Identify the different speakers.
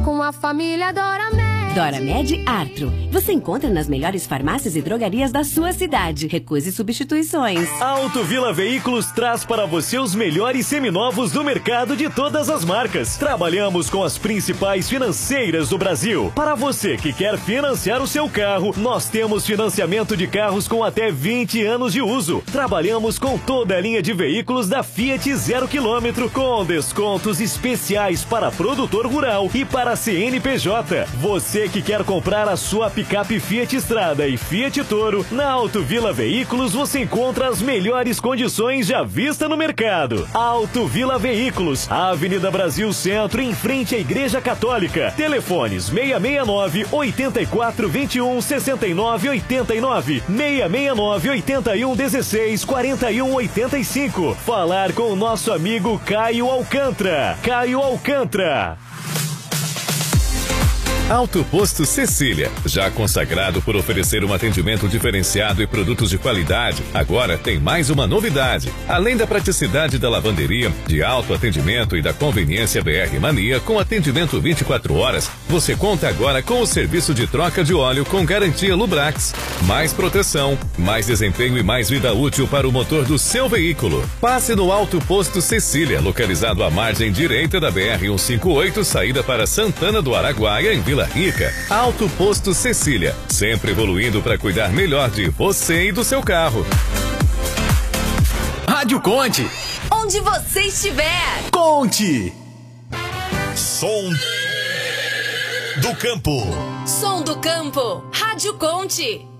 Speaker 1: Com a família Doramed.
Speaker 2: Doramed Artro. Você encontra nas melhores farmácias e drogarias da sua cidade. Recuse substituições.
Speaker 3: Auto Vila Veículos traz para você os melhores seminovos do mercado de todas as marcas. Trabalhamos com as principais financeiras do Brasil. Para você que quer financiar o seu carro, nós temos financiamento de carros com até 20 anos de uso. Trabalhamos com toda a linha de veículos da Fiat 0 km, com descontos especiais para produtor rural e para CNPJ. Você que quer comprar a sua picape Fiat Strada e Fiat Toro, na Auto Vila Veículos você encontra as melhores condições já vista no mercado. Auto Vila Veículos, Avenida Brasil Centro, em frente à Igreja Católica. Telefones 669 84 21 69 89, 669 81 16 41 85. Falar com o nosso amigo Caio Alcântara. Caio Alcântara.
Speaker 4: Auto Posto Cecília, já consagrado por oferecer um atendimento diferenciado e produtos de qualidade, agora tem mais uma novidade. Além da praticidade da lavanderia, de alto atendimento e da conveniência BR Mania com atendimento 24 horas, você conta agora com o serviço de troca de óleo com garantia Lubrax. Mais proteção, mais desempenho e mais vida útil para o motor do seu veículo. Passe no Auto Posto Cecília, localizado à margem direita da BR 158, saída para Santana do Araguaia, em Vila Rica. Auto Posto Cecília, sempre evoluindo para cuidar melhor de você e do seu carro.
Speaker 5: Rádio Conte.
Speaker 2: Onde você estiver.
Speaker 5: Conte.
Speaker 6: Som do Campo.
Speaker 2: Som do Campo. Rádio Conte.